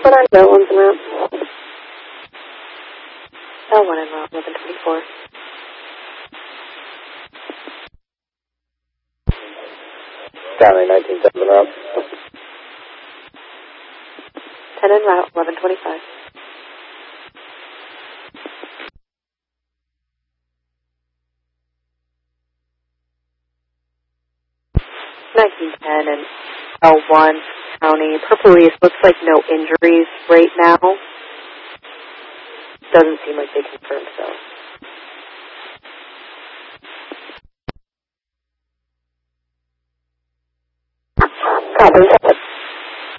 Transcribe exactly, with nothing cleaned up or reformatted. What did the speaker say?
for nine L one's in route. L one in route, eleven twenty-four. Stanley, nineteen seven in route. ten in route, eleven twenty-five. nineteen ten and L one County. Purple East looks like no injuries right now. Doesn't seem like they confirmed so.